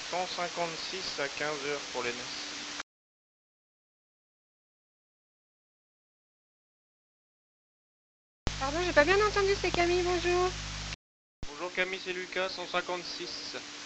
156 à 15 heures pour les NES. Pardon, j'ai pas bien entendu, c'est Camille, bonjour. Bonjour Camille, c'est Lucas, 156.